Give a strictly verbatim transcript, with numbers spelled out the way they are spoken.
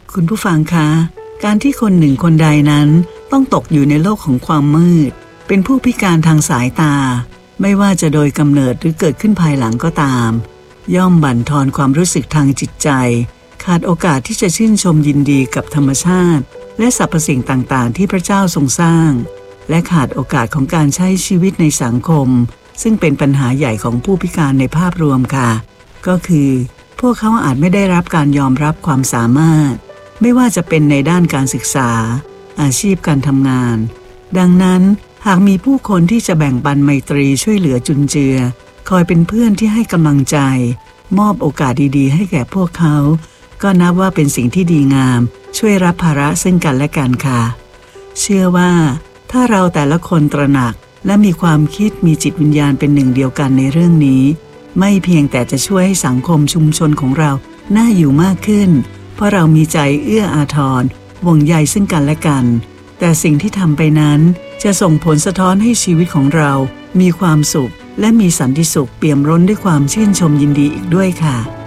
คุณผู้ฟังคะการที่คนหนึ่งคนใดนั้นต้องตกอยู่ในโลกของความมืดเป็นผู้พิการทางสายตาไม่ว่าจะโดยกำเนิดหรือเกิดขึ้นภายหลังก็ตามย่อมบั่นทอนความรู้สึกทางจิตใจขาดโอกาสที่จะชื่นชมยินดีกับธรรมชาติและสรรพสิ่งต่างๆที่พระเจ้าทรงสร้างและขาดโอกาสของการใช้ชีวิตในสังคมซึ่งเป็นปัญหาใหญ่ของผู้พิการในภาพรวมค่ะก็คือพวกเขาอาจไม่ได้รับการยอมรับความสามารถไม่ว่าจะเป็นในด้านการศึกษาอาชีพการทำงานดังนั้นหากมีผู้คนที่จะแบ่งปันไมตรีช่วยเหลือจุนเจือคอยเป็นเพื่อนที่ให้กำลังใจมอบโอกาสดีๆให้แก่พวกเขาก็นับว่าเป็นสิ่งที่ดีงามช่วยรับภาระซึ่งกันและกันค่ะเชื่อว่าถ้าเราแต่ละคนตระหนักและมีความคิดมีจิตวิญญาณเป็นหนึ่งเดียวกันในเรื่องนี้ไม่เพียงแต่จะช่วยให้สังคมชุมชนของเราน่าอยู่มากขึ้นเพราะเรามีใจเอื้ออาทรห่วงใยซึ่งกันและกันแต่สิ่งที่ทำไปนั้นจะส่งผลสะท้อนให้ชีวิตของเรามีความสุขและมีสันติสุขเปี่ยมล้นด้วยความชื่นชมยินดีอีกด้วยค่ะ